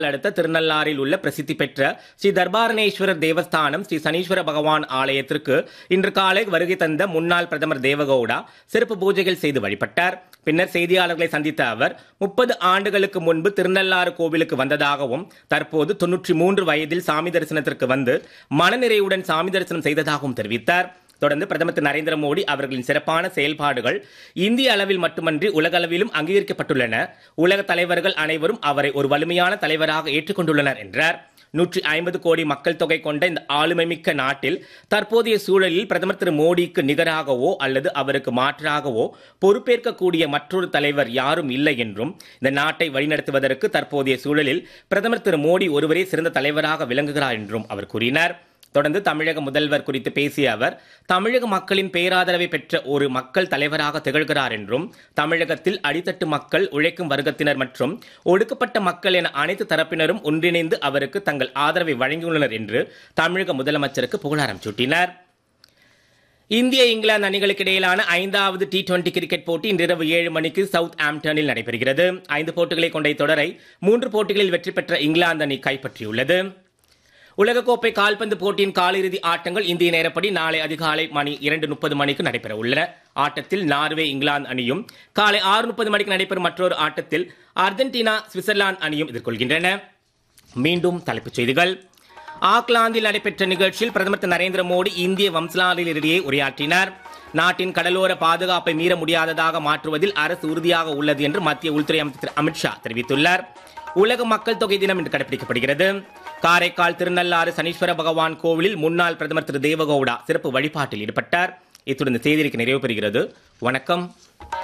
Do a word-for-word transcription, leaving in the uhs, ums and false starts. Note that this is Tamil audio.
அடுத்த திருநள்ளாறில் உள்ள பிரசித்தி பெற்ற ஸ்ரீ தர்பாரணேஸ்வரர் தேவஸ்தானம் ஸ்ரீ சனீஸ்வர பகவான் ஆலயத்திற்கு இன்று காலை வருகை தந்த முன்னாள் பிரதமர் தேவகவுடா சிறப்பு பூஜைகள் செய்து வழிபட்டார். பின்னர் செய்தியாளர்களை சந்தித்த அவர் முப்பது ஆண்டுகளுக்கு முன்பு திருநள்ளாறு கோவிலுக்கு வந்ததாகவும் தற்போது தொன்னூற்றி மூன்று வயதில் சாமி தரிசனத்திற்கு வந்து மனநிறைவுடன் சாமி தரிசனம் செய்ததாகவும் தெரிவித்தார். தொடர்ந்து பிரதமர் திரு நரேந்திர மோடி அவர்களின் சிறப்பான செயல்பாடுகள் இந்திய அளவில் மட்டுமன்றி உலக அளவிலும் அங்கீகரிக்கப்பட்டுள்ளன. உலக தலைவர்கள் அனைவரும் அவரை ஒரு வலிமையான தலைவராக ஏற்றுக்கொண்டுள்ளனர் என்றார். நூற்றி ஐம்பது கோடி மக்கள் தொகை கொண்ட இந்த ஆளுமைமிக்க நாட்டில் தற்போதைய சூழலில் பிரதமர் திரு மோடிக்கு நிகராகவோ அல்லது அவருக்கு மாற்றாகவோ பொறுப்பேற்கக்கூடிய மற்றொரு தலைவர் யாரும் இல்லை என்றும் இந்த நாட்டை வழிநடத்துவதற்கு தற்போதைய சூழலில் பிரதமர் திரு மோடி ஒருவரே சிறந்த தலைவராக விளங்குகிறார் என்றும் அவர் கூறினார். தொடர்ந்து தமிழக முதல்வர் குறித்து பேசிய அவர் தமிழக மக்களின் பேராதரவை பெற்ற ஒரு மக்கள் தலைவராக திகழ்கிறார் என்றும் தமிழகத்தில் அடித்தட்டு மக்கள், உழைக்கும் வர்க்கத்தினர் மற்றும் ஒடுக்கப்பட்ட மக்கள் என அனைத்து தரப்பினரும் ஒன்றிணைந்து அவருக்கு தங்கள் ஆதரவை வழங்கியுள்ளனர் என்று தமிழக முதலமைச்சருக்கு புகழாரம் சூட்டினார். இந்திய இங்கிலாந்து அணிகளுக்கு இடையிலான ஐந்தாவது டி டுவெண்டி கிரிக்கெட் போட்டி இன்றிரவு ஏழு மணிக்கு சவுத் ஆம்டனில் நடைபெறுகிறது. ஐந்து போட்டிகளை கொண்ட தொடரை மூன்று போட்டிகளில் வெற்றி பெற்ற இங்கிலாந்து அணி கைப்பற்றியுள்ளது. உலகக்கோப்பை கால்பந்து போட்டியின் காலிறுதி ஆட்டங்கள் இந்திய நேரப்படி நாளை அதிகாலை மணி இரண்டு முப்பது மணிக்கு நடைபெற உள்ளன. ஆட்டத்தில் நார்வே இங்கிலாந்து அணியும், காலை ஆறு முப்பது மணிக்கு நடைபெறும் மற்றொரு ஆட்டத்தில் அர்ஜென்டினா சுவிட்சர்லாந்து அணியும் எதிர்கொள்கின்றன. மீண்டும் தலைப்புச் செய்திகள். ஆக்லாந்தில் நடைபெற்ற நிகழ்ச்சியில் பிரதமர் திரு நரேந்திர மோடி இந்திய வம்சாவளியினரிடையே உரையாற்றினார். நாட்டின் கடலோர பாதுகாப்பை மீற முடியாததாக மாற்றுவதில் அரசு உறுதியாக உள்ளது என்று மத்திய உள்துறை அமைச்சர் திரு அமித்ஷா தெரிவித்துள்ளார். உலக மக்கள் தொகை தினம் இன்று கடைபிடிக்கப்படுகிறது. காரைக்கால் திருநள்ளாறு சனீஸ்வர பகவான் கோவிலில் முன்னாள் பிரதமர் திரு தேவகவுடா சிறப்பு வழிபாட்டில் ஈடுபட்டார். இத்துடன் செய்திக்கு நிறைவு பெறுகிறது. வணக்கம்.